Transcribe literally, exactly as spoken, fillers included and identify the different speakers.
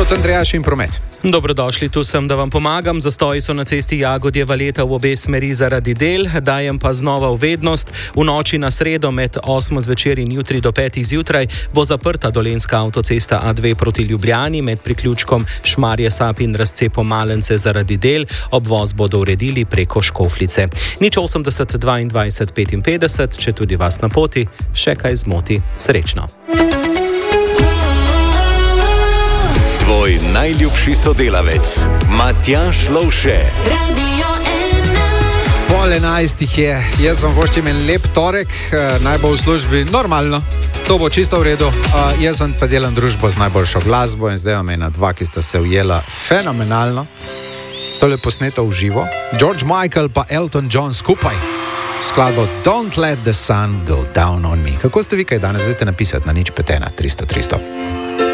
Speaker 1: Gospod Andrejaš in promet.
Speaker 2: Dobrodošli, tu sem, da vam pomagam. Zastoji so na cesti Jagodje-Valeta v obe smeri zaradi del, dajem pa znova v vednost. V noči na sredo med osmo zvečer in jutri do petih zjutraj bo zaprta dolenjska avtocesta A dve proti Ljubljani med priključkom Šmarje-Sap in razcepom Malence zaradi del. Obvoz bodo uredili preko Škofljice. Nič osemdeset dvaindvajset petinpetdeset, če tudi vas na poti še kaj zmoti. Srečno.
Speaker 3: Tvoj najljubši sodelavec, Matjaž Lovše.
Speaker 1: Pol enajstih je, jaz vam voščim en lep torek, naj bo v službi normalno, to bo čisto v redu. Uh, jaz vam pa delam družbo z najboljšo glasbo in zdaj vam ena dva, ki sta se ujela fenomenalno. Tole posneto v živo. George Michael pa Elton John skupaj. Skladbo Don't Let the Sun Go Down on Me. Kako ste vi kaj danes? Zdajte napisati na nič pet ena tristo tristo.